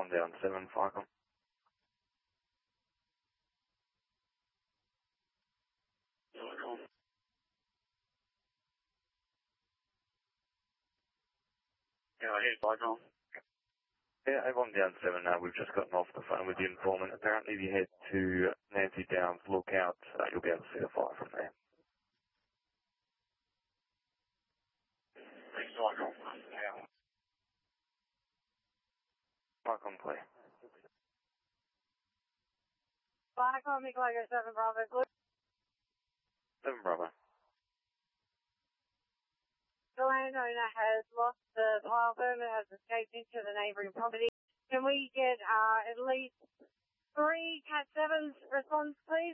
1 down 7, Falcon. Yeah, here's Falcon. Yeah, Avon down 7 now. We've just gotten off the phone with the informant. Apparently, if you head to Nancy Downs Lookout, you'll be able to see the fire from there. Here's Falcon. Yeah. Falcon, clear. Falcon, Nicolaigo 7 Bravo, good. 7 Bravo. The landowner has lost the pile firm and has escaped into the neighbouring property. Can we get at least 3 Cat 7s response, please?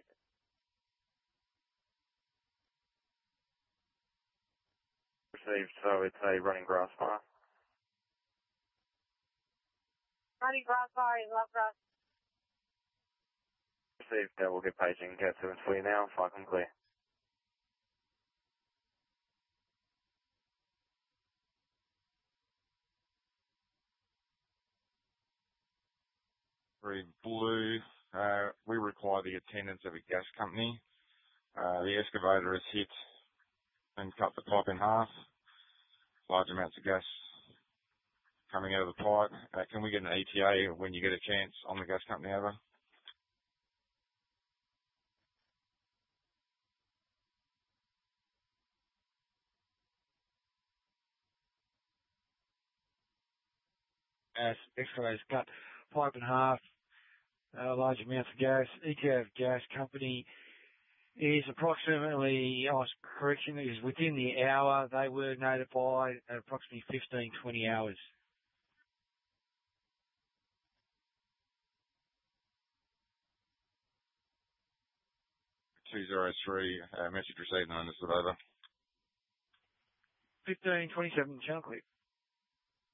Received, so it's a running grass fire. Running grass fire in Lovegrass. Received, we'll get paging Cat 7s for you now. Falcon, clear. Blue, we require the attendance of a gas company. The excavator has hit and cut the pipe in half. Large amounts of gas coming out of the pipe. Can we get an ETA when you get a chance on the gas company over? Excavator's cut pipe in half. Large amounts of gas. ETA of gas company is approximately, correction, is within the hour. They were notified at approximately 15-20 hours. Message received and understood, over. 15-27, channel click.